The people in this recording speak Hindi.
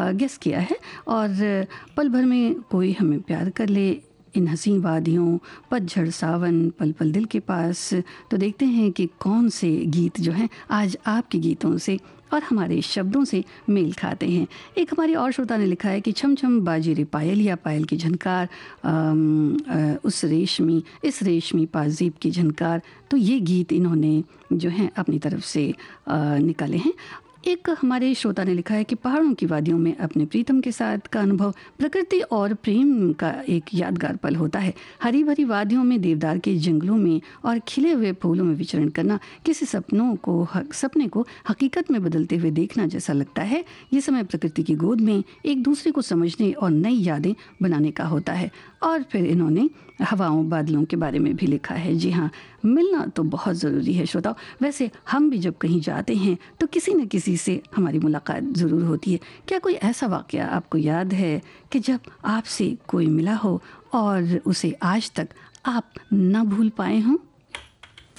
गेस किया है। और पल भर में कोई हमें प्यार कर ले, इन हसीन वादियों, पतझड़ सावन, पल पल दिल के पास। तो देखते हैं कि कौन से गीत जो हैं आज आपके गीतों से और हमारे शब्दों से मेल खाते हैं। एक हमारी और श्रोता ने लिखा है कि छम छम बाजी रे पायल, या पायल की झनकार, इस रेशमी पाजीब की झनकार। तो ये गीत इन्होंने जो हैं अपनी तरफ से निकाले हैं। एक हमारे श्रोता ने लिखा है कि पहाड़ों की वादियों में अपने प्रीतम के साथ का अनुभव प्रकृति और प्रेम का एक यादगार पल होता है। हरी भरी वादियों में, देवदार के जंगलों में और खिले हुए फूलों में विचरण करना किसी सपने को हकीकत में बदलते हुए देखना जैसा लगता है। ये समय प्रकृति की गोद में एक दूसरे को समझने और नई यादें बनाने का होता है। और फिर इन्होंने हवाओं बादलों के बारे में भी लिखा है। जी हाँ, मिलना तो बहुत ज़रूरी है श्रोताओ। वैसे हम भी जब कहीं जाते हैं तो किसी न किसी से हमारी मुलाकात ज़रूर होती है। क्या कोई ऐसा वाक़या आपको याद है कि जब आपसे कोई मिला हो और उसे आज तक आप ना भूल पाए हों?